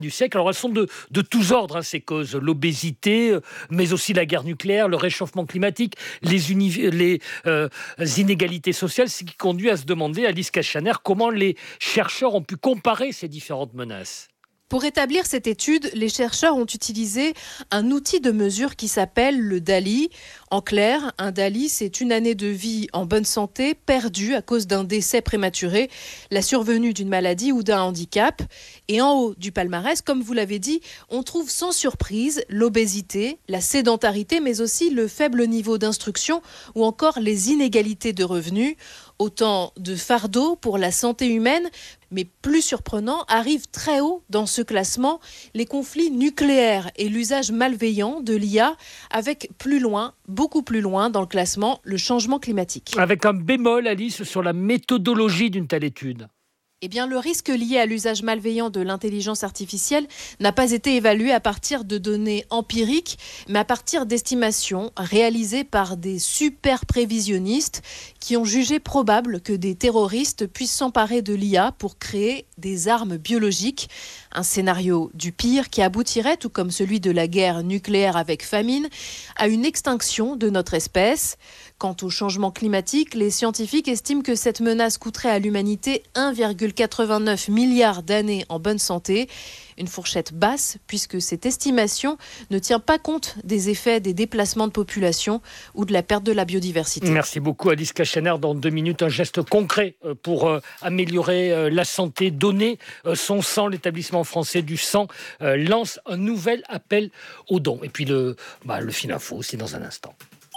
du siècle. Alors elles sont de tous ordres, ces causes. L'obésité, mais aussi la guerre nucléaire, le réchauffement climatique, les inégalités sociales, ce qui conduit à se demander, Alice Cachaner, comment les chercheurs ont pu comparer ces différentes menaces. Pour établir cette étude, les chercheurs ont utilisé un outil de mesure qui s'appelle le DALI. En clair, un DALI, c'est une année de vie en bonne santé perdue à cause d'un décès prématuré, la survenue d'une maladie ou d'un handicap. Et en haut du palmarès, comme vous l'avez dit, on trouve sans surprise l'obésité, la sédentarité, mais aussi le faible niveau d'instruction ou encore les inégalités de revenus. Autant de fardeaux pour la santé humaine, mais plus surprenant, arrivent très haut dans ce classement les conflits nucléaires et l'usage malveillant de l'IA, avec plus loin, beaucoup plus loin dans le classement, le changement climatique. Avec un bémol, Alice, sur la méthodologie d'une telle étude. Eh bien, le risque lié à l'usage malveillant de l'intelligence artificielle n'a pas été évalué à partir de données empiriques, mais à partir d'estimations réalisées par des super prévisionnistes qui ont jugé probable que des terroristes puissent s'emparer de l'IA pour créer des armes biologiques. Un scénario du pire qui aboutirait, tout comme celui de la guerre nucléaire avec famine, à une extinction de notre espèce. Quant au changement climatique, les scientifiques estiment que cette menace coûterait à l'humanité 1,89 milliard d'années en bonne santé. Une fourchette basse, puisque cette estimation ne tient pas compte des effets des déplacements de population ou de la perte de la biodiversité. Merci beaucoup Alice Cachaner. Dans 2 minutes, un geste concret pour améliorer la santé. Donner son sang. L'établissement français du sang lance un nouvel appel aux dons. Et puis le Fil Info aussi dans un instant.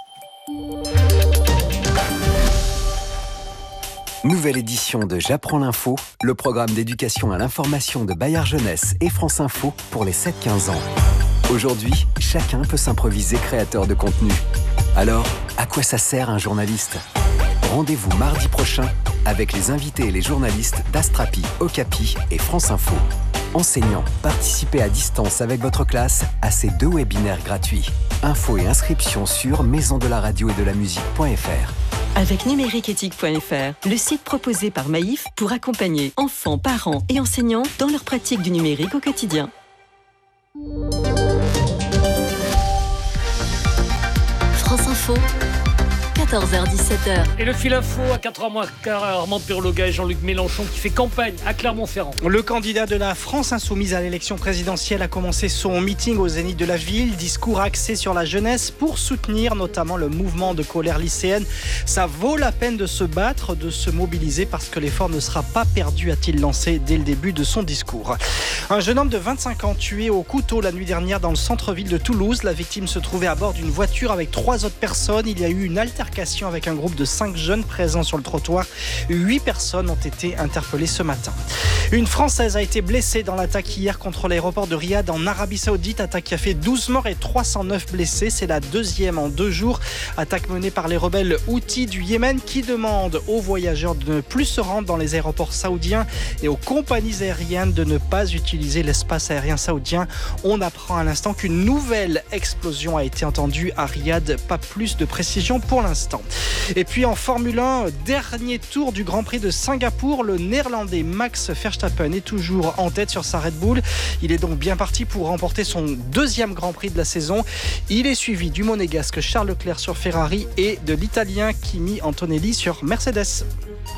Nouvelle édition de J'apprends l'info, le programme d'éducation à l'information de Bayard Jeunesse et France Info pour les 7-15 ans. Aujourd'hui, chacun peut s'improviser créateur de contenu. Alors, à quoi ça sert un journaliste ? Rendez-vous mardi prochain avec les invités et les journalistes d'Astrapi, Okapi et France Info. Enseignants, participez à distance avec votre classe à ces 2 webinaires gratuits. Infos et inscriptions sur maisondelaradio-et-de-la-musique.fr. Avec numériqueéthique.fr, le site proposé par Maïf pour accompagner enfants, parents et enseignants dans leur pratique du numérique au quotidien. France Info, 14h-17h. Et le Fil Info à 4h15, Armand Purloga et Jean-Luc Mélenchon qui fait campagne à Clermont-Ferrand. Le candidat de la France insoumise à l'élection présidentielle a commencé son meeting au Zénith de la ville. Discours axé sur la jeunesse pour soutenir notamment le mouvement de colère lycéenne. Ça vaut la peine de se battre, de se mobiliser parce que l'effort ne sera pas perdu, a-t-il lancé dès le début de son discours. Un jeune homme de 25 ans tué au couteau la nuit dernière dans le centre-ville de Toulouse. La victime se trouvait à bord d'une voiture avec 3 autres personnes. Il y a eu une altercation avec un groupe de 5 jeunes présents sur le trottoir. 8 personnes ont été interpellées ce matin. Une Française a été blessée dans l'attaque hier contre l'aéroport de Riyad en Arabie Saoudite. Attaque qui a fait 12 morts et 309 blessés. C'est la 2e en 2 jours. Attaque menée par les rebelles Houthis du Yémen qui demandent aux voyageurs de ne plus se rendre dans les aéroports saoudiens et aux compagnies aériennes de ne pas utiliser l'espace aérien saoudien. On apprend à l'instant qu'une nouvelle explosion a été entendue à Riyad. Pas plus de précision pour l'instant. Et puis en Formule 1, dernier tour du Grand Prix de Singapour, le néerlandais Max Verstappen est toujours en tête sur sa Red Bull. Il est donc bien parti pour remporter son 2e Grand Prix de la saison. Il est suivi du monégasque Charles Leclerc sur Ferrari et de l'italien Kimi Antonelli sur Mercedes.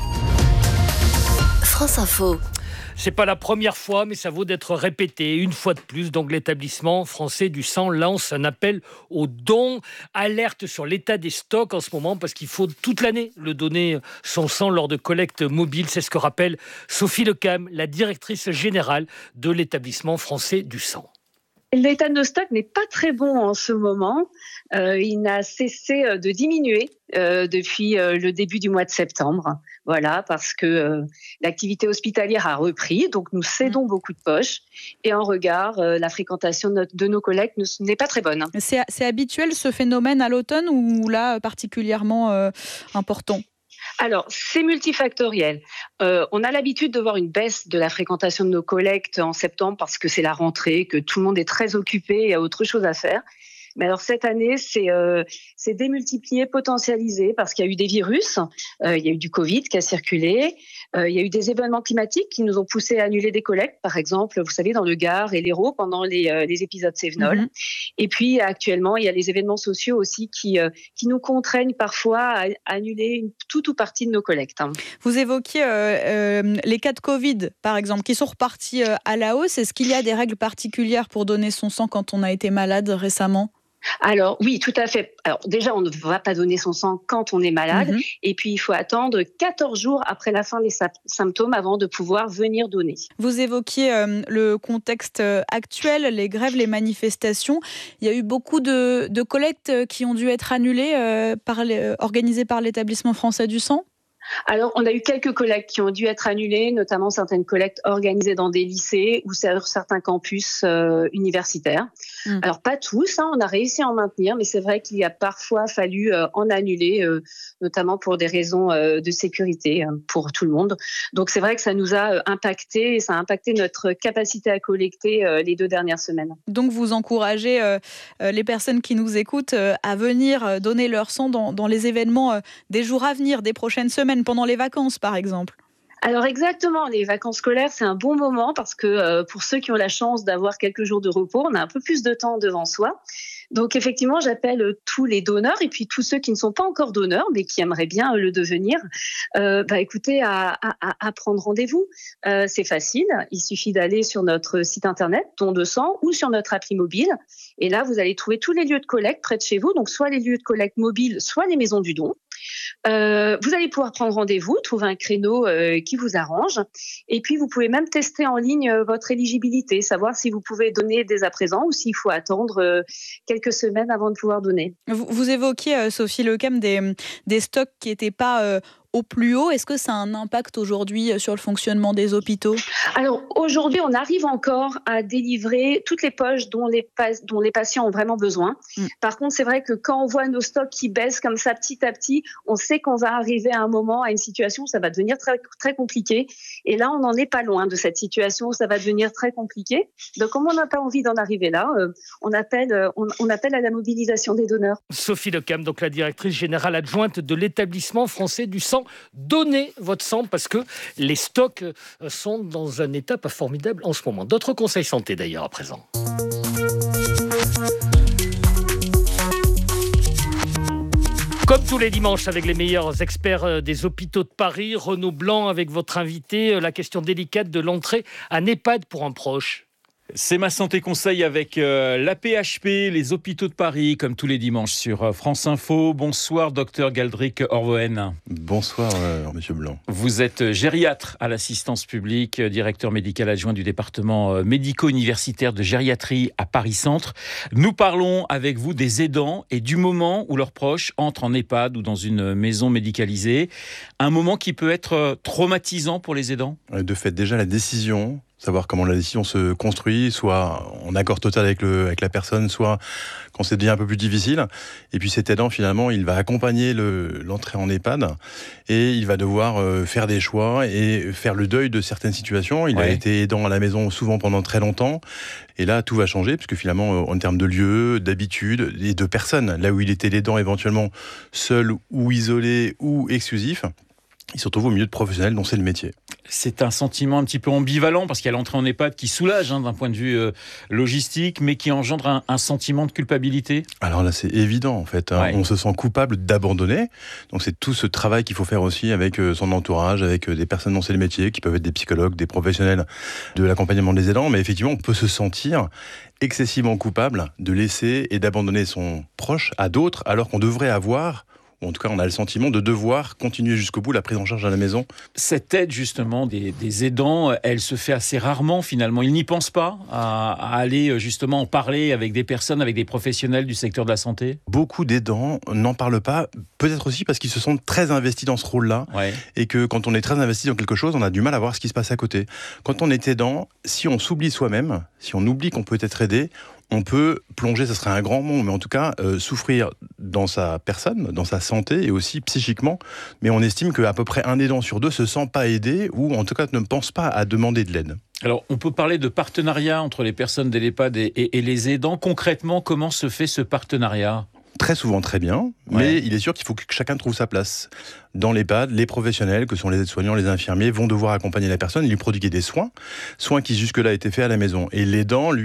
France Info. C'est pas la première fois, mais ça vaut d'être répété une fois de plus. Donc l'établissement français du sang lance un appel aux dons, alerte sur l'état des stocks en ce moment, parce qu'il faut toute l'année le donner son sang lors de collectes mobiles. C'est ce que rappelle Sophie Lecam, la directrice générale de l'établissement français du sang. L'état de nos stocks n'est pas très bon en ce moment. Il n'a cessé de diminuer depuis le début du mois de septembre. Voilà, parce que l'activité hospitalière a repris, donc nous cédons beaucoup de poches. Et en regard, la fréquentation de nos collectes n'est pas très bonne. C'est habituel ce phénomène à l'automne ou là particulièrement important ? Alors, c'est multifactoriel. On a l'habitude de voir une baisse de la fréquentation de nos collectes en septembre parce que c'est la rentrée, que tout le monde est très occupé et a autre chose à faire. Mais alors cette année, c'est démultiplié, potentialisé parce qu'il y a eu des virus, il y a eu du Covid qui a circulé, Il y a eu des événements climatiques qui nous ont poussé à annuler des collectes, par exemple, vous savez, dans le Gard et l'Hérault pendant les épisodes Cévenol. Et puis actuellement, il y a les événements sociaux aussi qui nous contraignent parfois à annuler tout ou partie de nos collectes. Vous évoquiez les cas de Covid, par exemple, qui sont repartis à la hausse. Est-ce qu'il y a des règles particulières pour donner son sang quand on a été malade récemment ? Alors oui, tout à fait. Alors déjà, on ne va pas donner son sang quand on est malade. Et puis, il faut attendre 14 jours après la fin des symptômes avant de pouvoir venir donner. Vous évoquiez le contexte actuel, les grèves, les manifestations. Il y a eu beaucoup de collectes qui ont dû être annulées, organisées par l'Établissement français du sang ? Alors, on a eu quelques collectes qui ont dû être annulées, notamment certaines collectes organisées dans des lycées ou sur certains campus universitaires. Alors, pas tous, on a réussi à en maintenir, mais c'est vrai qu'il y a parfois fallu en annuler, notamment pour des raisons de sécurité pour tout le monde. Donc, c'est vrai que ça nous a impacté et ça a impacté notre capacité à collecter les 2 dernières semaines. Donc, vous encouragez les personnes qui nous écoutent à venir donner leur sang dans les événements des jours à venir, des prochaines semaines, pendant les vacances, par exemple. Alors exactement, les vacances scolaires, c'est un bon moment parce que pour ceux qui ont la chance d'avoir quelques jours de repos, on a un peu plus de temps devant soi. Donc effectivement, j'appelle tous les donneurs et puis tous ceux qui ne sont pas encore donneurs mais qui aimeraient bien le devenir, écoutez, à prendre rendez-vous. C'est facile, il suffit d'aller sur notre site internet Don de sang ou sur notre appli mobile. Et là, vous allez trouver tous les lieux de collecte près de chez vous, donc soit les lieux de collecte mobiles, soit les maisons du don. Vous allez pouvoir prendre rendez-vous, trouver un créneau qui vous arrange. Et puis, vous pouvez même tester en ligne votre éligibilité, savoir si vous pouvez donner dès à présent ou s'il faut attendre quelques semaines avant de pouvoir donner. Vous évoquiez, Sophie Lecam, des stocks qui n'étaient pas au plus haut. Est-ce que ça a un impact aujourd'hui sur le fonctionnement des hôpitaux ? Alors aujourd'hui, on arrive encore à délivrer toutes les poches dont les patients ont vraiment besoin. Par contre, c'est vrai que quand on voit nos stocks qui baissent comme ça petit à petit, on sait qu'on va arriver à un moment, à une situation où ça va devenir très, très compliqué. Et là, on n'en est pas loin de cette situation où ça va devenir très compliqué. Donc, comme on n'a pas envie d'en arriver là, on appelle à la mobilisation des donneurs. Sophie Lecam, donc la directrice générale adjointe de l'Établissement français du sang. Donnez votre sang parce que les stocks sont dans un état pas formidable en ce moment. D'autres conseils santé d'ailleurs à présent. Comme tous les dimanches avec les meilleurs experts des hôpitaux de Paris, Renaud Blanc avec votre invité, la question délicate de l'entrée à EHPAD pour un proche. C'est ma santé conseil avec la PHP, les hôpitaux de Paris, comme tous les dimanches sur France Info. Bonsoir, docteur Galdric Orvoen. Bonsoir, monsieur Blanc. Vous êtes gériatre à l'assistance publique, directeur médical adjoint du département médico-universitaire de gériatrie à Paris-Centre. Nous parlons avec vous des aidants et du moment où leurs proches entrent en EHPAD ou dans une maison médicalisée. Un moment qui peut être traumatisant pour les aidants ? De fait, déjà la décision, savoir comment la décision se construit, soit en accord total avec la personne, soit quand c'est devient un peu plus difficile. Et puis cet aidant, finalement, il va accompagner l'entrée en EHPAD et il va devoir faire des choix et faire le deuil de certaines situations. Il a été aidant à la maison souvent pendant très longtemps. Et là, tout va changer, puisque finalement, en termes de lieu, d'habitude et de personnes, là où il était l'aidant éventuellement seul ou isolé ou exclusif, il se retrouve au milieu de professionnels dont c'est le métier. C'est un sentiment un petit peu ambivalent parce qu'il y a l'entrée en EHPAD qui soulage d'un point de vue logistique, mais qui engendre un sentiment de culpabilité. Alors là, c'est évident en fait. On se sent coupable d'abandonner. Donc c'est tout ce travail qu'il faut faire aussi avec son entourage, avec des personnes dont c'est le métier, qui peuvent être des psychologues, des professionnels de l'accompagnement des aidants. Mais effectivement, on peut se sentir excessivement coupable de laisser et d'abandonner son proche à d'autres, alors qu'on devrait avoir, ou en tout cas on a le sentiment de devoir continuer jusqu'au bout la prise en charge à la maison. Cette aide justement des aidants, elle se fait assez rarement finalement. Ils n'y pensent pas à aller justement en parler avec des personnes, avec des professionnels du secteur de la santé. Beaucoup d'aidants n'en parlent pas, peut-être aussi parce qu'ils se sentent très investis dans ce rôle-là, et que quand on est très investi dans quelque chose, on a du mal à voir ce qui se passe à côté. Quand on est aidant, si on s'oublie soi-même, si on oublie qu'on peut être aidé, on peut plonger, ce serait un grand mot, mais en tout cas souffrir dans sa personne, dans sa santé et aussi psychiquement. Mais on estime qu'à peu près un aidant sur deux se sent pas aidé ou en tout cas ne pense pas à demander de l'aide. Alors, on peut parler de partenariat entre les personnes de l'EHPAD et les aidants. Concrètement, comment se fait ce partenariat ? très souvent très bien, mais il est sûr qu'il faut que chacun trouve sa place. Dans l'EHPAD, les professionnels, que sont les aides-soignants, les infirmiers, vont devoir accompagner la personne et lui prodiguer des soins qui jusque-là étaient faits à la maison. Et l'aidant, lui,